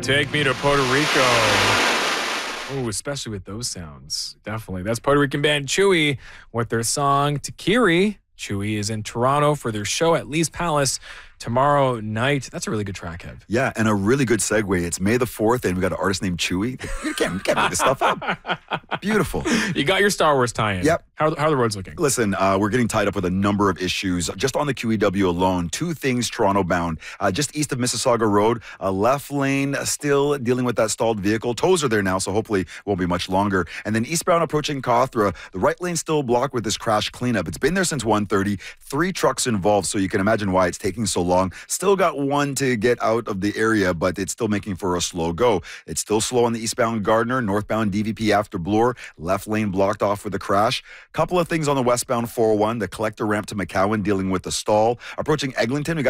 Take me to Puerto Rico. Oh, especially with those sounds. Definitely. That's Puerto Rican band Chewy with their song Takiri. Chewy is in Toronto for their show at Lee's Palace tomorrow night. That's a really good track, Kev. Yeah, and a really good segue. It's May the 4th, and we got an artist named Chewy. You can't make this stuff up. Beautiful. You got your Star Wars tie-in. Yep. How are the roads looking? Listen, we're getting tied up with a number of issues. Just on the QEW alone, two things Toronto bound. Just east of Mississauga Road, a left lane still dealing with that stalled vehicle. Tows are there now, so hopefully won't be much longer. And then eastbound approaching Cawthra, the right lane still blocked with this crash cleanup. It's been there since 1:30. 3 trucks involved, so you can imagine why it's taking so long. Still got one to get out of the area, but it's still making for a slow go. It's still slow on the eastbound Gardner, northbound DVP after Bloor, left lane blocked off for the crash. Couple of things on the westbound 401, the collector ramp to McCowan dealing with the stall. Approaching Eglinton, we got